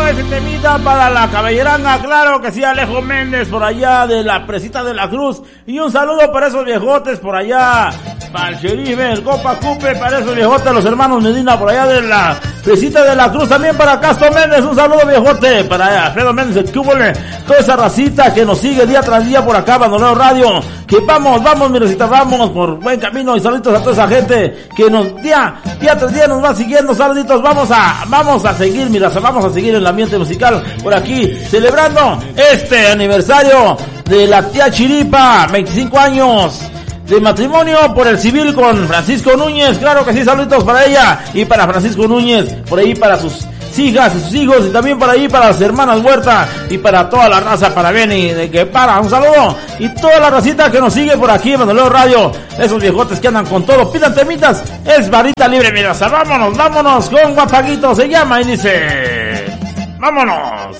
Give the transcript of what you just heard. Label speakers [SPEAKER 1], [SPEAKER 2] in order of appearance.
[SPEAKER 1] ese temita para la cabelleranga, claro que sí, Alejo Méndez por allá de la Presita de la Cruz. Y un saludo para esos viejotes por allá, para el sheriff, el Copa Cupe, para esos viejotes, los hermanos Medina por allá de la Presita de la Cruz. También para Castro Méndez, un saludo viejote, para Alfredo Méndez, el Cúbole, toda esa racita que nos sigue día tras día por acá, Bandolero Radio. Que vamos, mi recita, vamos por buen camino. Y saluditos a toda esa gente que nos día tras día nos va siguiendo. Saluditos, vamos a seguir, mira, vamos a seguir en el ambiente musical por aquí, celebrando este aniversario de la tía Chiripa, 25 años de matrimonio por el civil con Francisco Núñez. Claro que sí, saluditos para ella y para Francisco Núñez, por ahí para sus hijas y sus hijos, y también para ahí para las hermanas Huerta y para toda la raza, para Beni de que para, un saludo, y toda la racita que nos sigue por aquí en Bandolero Radio, esos viejotes que andan con todo, pidan temitas, es barrita libre, mira, vámonos con Guapaguito, se llama y dice, vámonos.